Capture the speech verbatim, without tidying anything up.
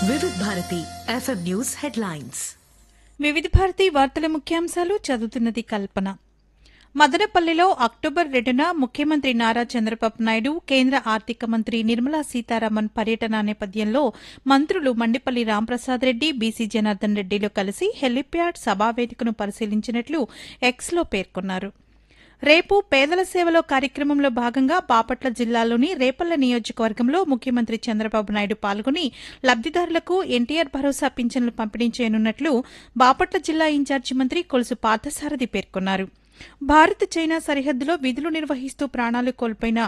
వివిధ Bharati FM news headlines. వివిధ భారతి వార్తల ముఖ్యాంశాలు చదువుతున్నది కల్పన. మదనపల్లిలో అక్టోబర్ రెండున ముఖ్యమంత్రి నారా చంద్రబాబు నాయుడు, కేంద్ర ఆర్థిక మంత్రి నిర్మలా సీతారామన్ పర్యటన నేపథ్యంలో మంత్రులు మండిపల్లి రాంప్రసాద్ రెడ్డి, బీసీ జనార్దన్ రెడ్డిలు కలిసి హెలిప్యాడ్ సభావేదికను పరిశీలించినట్లు ఎక్స్లో పేర్కొన్నారు. రేపు పేదల సేవలో కార్యక్రమంలో భాగంగా బాపట్ల జిల్లాలోని రేపల్ల నియోజకవర్గంలో ముఖ్యమంత్రి చంద్రబాబు నాయుడు పాల్గొని లబ్దిదారులకు ఎన్టీఆర్ భరోసా పింఛన్లు పంపిణీ చేయనున్నట్లు బాపట్ల జిల్లా ఇన్ఛార్జి మంత్రి కొలుసు పార్థసారథి పేర్కొన్నారు. భారత్ చైనా సరిహద్దులో విధులు నిర్వహిస్తూ ప్రాణాలు కోల్పోయిన